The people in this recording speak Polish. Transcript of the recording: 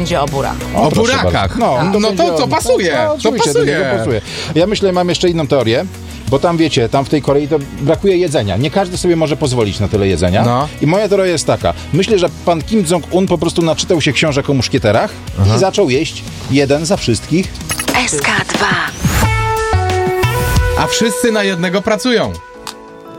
będzie o burach. O burakach. To pasuje. To pasuje. Ja myślę, mam jeszcze inną teorię, bo tam wiecie, tam w tej Korei to brakuje jedzenia. Nie każdy sobie może pozwolić na tyle jedzenia. No. I moja teoria jest taka. Myślę, że pan Kim Jong-un po prostu naczytał się książek o muszkieterach i zaczął jeść jeden za wszystkich. SK2. A wszyscy na jednego pracują.